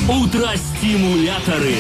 Утро-стимуляторы.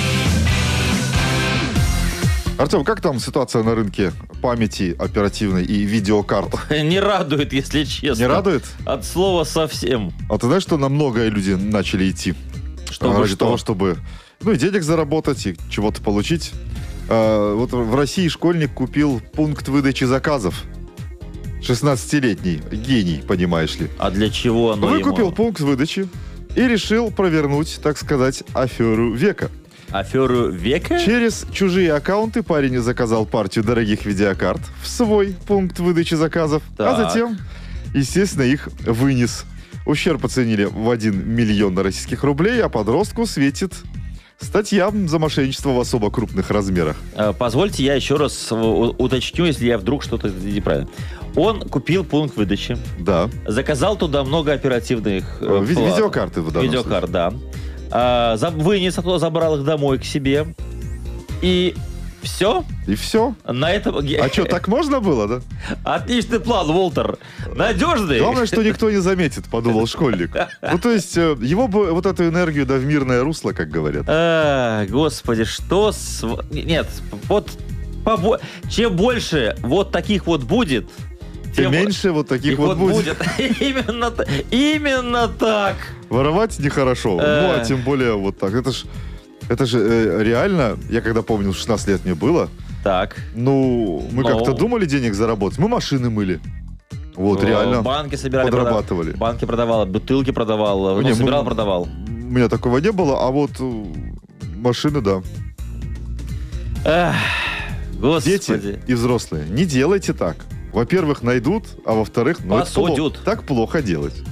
Артем, как там ситуация на рынке памяти оперативной и видеокарт? Не радует, если честно. Не радует? От слова совсем. А ты знаешь, что на многое люди начали идти? Ради того, чтобы и денег заработать, и чего-то получить. Вот в России школьник купил пункт выдачи заказов. 16-летний. Гений, понимаешь ли. А для чего оно Выкупил ему? пункт выдачи и решил провернуть, так сказать, аферу века. Аферу века? Через чужие аккаунты парень заказал партию дорогих видеокарт в свой пункт выдачи заказов, а Так. затем, естественно, их вынес. Ущерб оценили в 1 миллион российских рублей, а подростку светит статья за мошенничество в особо крупных размерах. Позвольте я еще раз уточню, если я вдруг что-то неправильно. Он купил пункт выдачи, Да. заказал туда много оперативных Видеокарты в данном видеокарт, да. Вынес оттуда, забрал их домой к себе. И все. И все. На этом... А что, так можно было, да? Отличный план, Волтер. Надежный. Главное, что никто не заметит, подумал школьник. Ну, то есть, его бы вот эту энергию, да, в мирное русло, как говорят. Господи, что с... Нет, вот чем больше вот таких вот будет, Тем меньше вот таких их вот будет. Именно так. Воровать нехорошо. Ну, а тем более вот так. Это же реально, я когда помню, 16 лет мне было, Так. ну, мы как-то думали денег заработать. Мы машины мыли. Вот, реально. Банки собирали, подрабатывали. банки продавал, бутылки продавал, Не, собирал, продавал. У меня такого не было, а вот машины, да. Эх, господи. Дети и взрослые, не делайте так. Во-первых, найдут, а во-вторых, Посудят. так плохо делать.